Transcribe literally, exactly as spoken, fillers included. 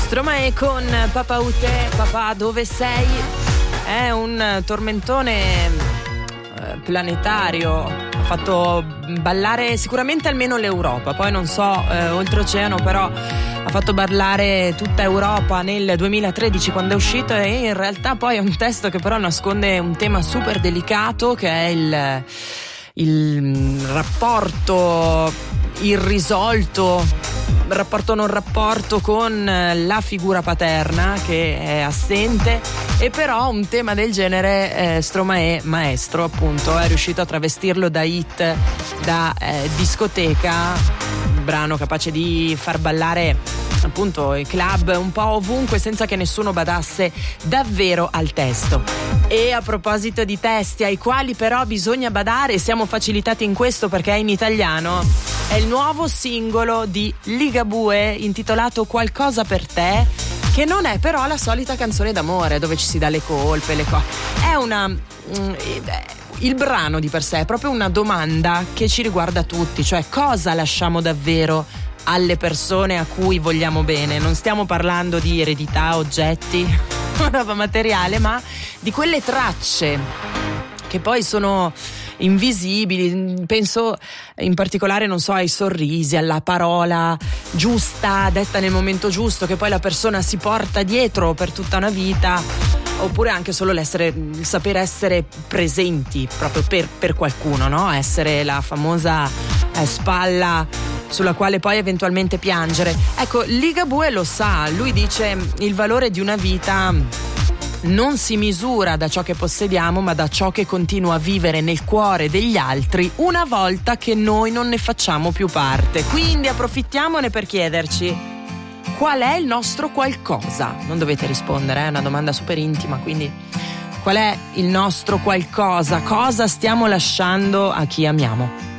Stromae con Papà Ute, papà dove sei? È un tormentone planetario, ha fatto ballare sicuramente almeno l'Europa, poi non so eh, oltreoceano, però ha fatto ballare tutta Europa nel duemilatredici quando è uscito, e in realtà poi è un testo che però nasconde un tema super delicato, che è il, il rapporto irrisolto, rapporto non rapporto con la figura paterna che è assente, e però un tema del genere eh, Stromae, maestro appunto, è riuscito a travestirlo da hit, da eh, discoteca, un brano capace di far ballare appunto i club un po' ovunque senza che nessuno badasse davvero al testo. E a proposito di testi ai quali però bisogna badare, siamo facilitati in questo perché è in italiano, è il nuovo singolo di Ligabue intitolato Qualcosa per te, che non è però la solita canzone d'amore dove ci si dà le colpe, le cose. È una... il brano di per sé è proprio una domanda che ci riguarda tutti, cioè cosa lasciamo davvero alle persone a cui vogliamo bene. Non stiamo parlando di eredità, oggetti, roba materiale, ma di quelle tracce che poi sono invisibili. Penso in particolare, non so, ai sorrisi, alla parola giusta detta nel momento giusto, che poi la persona si porta dietro per tutta una vita, oppure anche solo l'essere, il sapere essere presenti proprio per, per qualcuno, no? Essere la famosa eh, spalla sulla quale poi eventualmente piangere. Ecco, Ligabue lo sa, lui dice: il valore di una vita non si misura da ciò che possediamo, ma da ciò che continua a vivere nel cuore degli altri una volta che noi non ne facciamo più parte. Quindi approfittiamone per chiederci: qual è il nostro qualcosa? Non dovete rispondere, è una domanda super intima, quindi qual è il nostro qualcosa? Cosa stiamo lasciando a chi amiamo?